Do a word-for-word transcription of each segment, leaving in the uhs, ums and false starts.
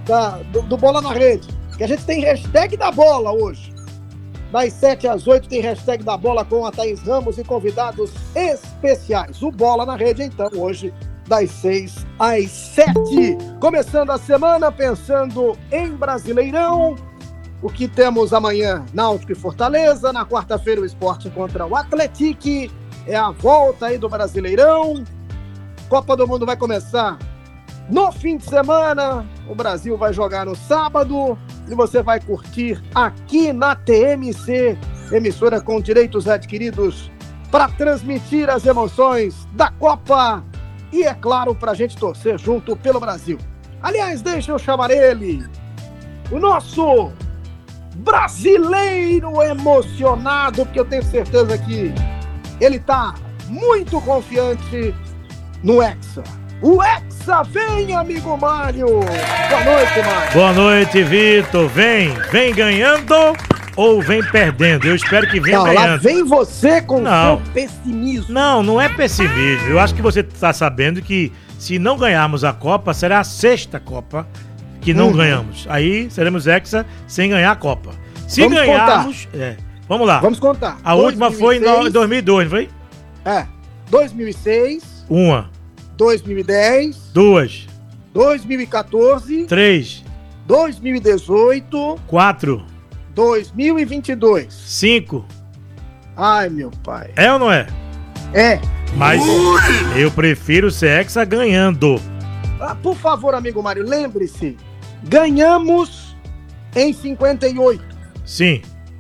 da, do, do Bola na Rede, que a gente tem hashtag da bola hoje. Das sete às oito tem hashtag da bola com a Thaís Ramos e convidados especiais. O Bola na Rede, então, hoje, das seis às sete. Começando a semana pensando em Brasileirão. O que temos amanhã? Náutico e Fortaleza. Na quarta-feira o Sport contra o Atlético. É a volta aí do Brasileirão. Copa do Mundo vai começar no fim de semana. O Brasil vai jogar no sábado. E você vai curtir aqui na T M C, emissora com direitos adquiridos para transmitir as emoções da Copa. E, é claro, para a gente torcer junto pelo Brasil. Aliás, deixa eu chamar ele, o nosso brasileiro emocionado, porque eu tenho certeza que ele está muito confiante no Hexa. O Hexa vem, amigo Mário. Boa noite, Mário. Boa noite, Vitor. Vem, vem ganhando ou vem perdendo? Eu espero que venha não, ganhando. Lá vem você com não. seu pessimismo. Não, não é pessimismo. Eu acho que você está sabendo que se não ganharmos a Copa, será a sexta Copa que não uhum. ganhamos. Aí seremos Hexa sem ganhar a Copa. Se vamos ganharmos... É, vamos lá. Vamos contar. A dois mil e seis, última foi em dois mil e dois, não foi? É. dois mil e seis. Uma. dois mil e dez. Duas. dois mil e quatorze. Três. dois mil e dezoito. Quatro. dois mil e vinte e dois. Cinco. Ai, meu pai. É ou não é? É. Mas Ui. eu prefiro ser Hexa ganhando. Ah, por favor, amigo Mário, lembre-se. Ganhamos em cinquenta e oito. Sim.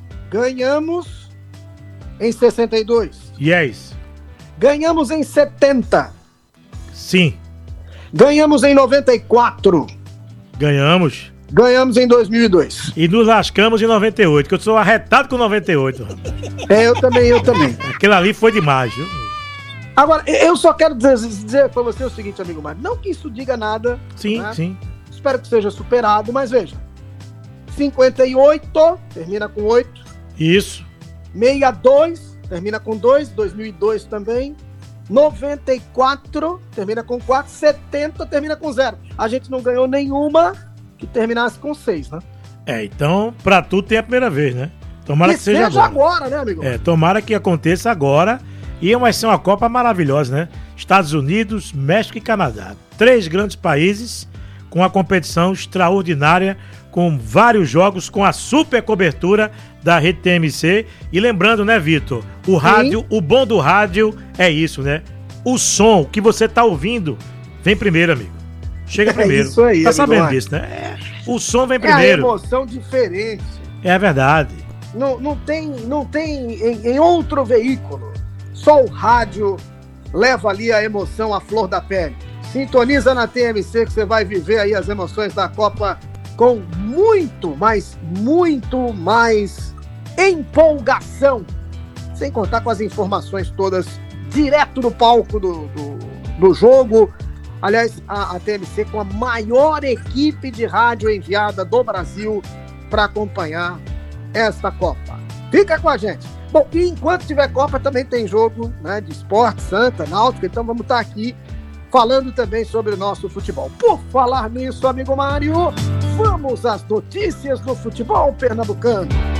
Ganhamos em sessenta e dois. Yes. Ganhamos em setenta. Sim. Ganhamos em noventa e quatro. Ganhamos. Ganhamos em dois mil e dois. E nos lascamos em noventa e oito, que eu sou arretado com noventa e oito. É, eu também, eu também. Aquilo ali foi demais, viu? Agora, eu só quero dizer, dizer pra você o seguinte, amigo Mário. Não que isso diga nada. Sim, né? sim. Espero que seja superado, mas veja. cinquenta e oito, termina com oito. Isso. sessenta e dois, termina com dois. dois mil e dois também. noventa e quatro, termina com quatro. setenta, termina com zero. A gente não ganhou nenhuma que terminasse com seis, né? É, então, pra tu tem a primeira vez, né? Tomara que, que seja, seja agora. agora, né, amigo? É, tomara que aconteça agora. E vai ser uma Copa maravilhosa, né? Estados Unidos, México e Canadá. Três grandes países com uma competição extraordinária, com vários jogos, com a super cobertura da Rede T M C. E lembrando, né, Vitor? O rádio, Sim. o bom do rádio é isso, né? O som que você tá ouvindo vem primeiro, amigo. Chega primeiro. É isso aí, tá sabendo amigo. disso, né? É, o som vem primeiro. É a emoção diferente. É verdade. Não, não tem, não tem em, em outro veículo. Só o rádio leva ali a emoção à flor da pele. Sintoniza na T M C que você vai viver aí as emoções da Copa com muito, mas muito mais empolgação. Sem contar com as informações todas direto do palco do, do, do jogo. Aliás, a, a T M C com a maior equipe de rádio enviada do Brasil para acompanhar esta Copa. Fica com a gente. Bom, e enquanto tiver Copa também tem jogo, né, de Sport, Santa, Náutico, então vamos estar aqui falando também sobre o nosso futebol. Por falar nisso, amigo Mário, vamos às notícias do futebol pernambucano.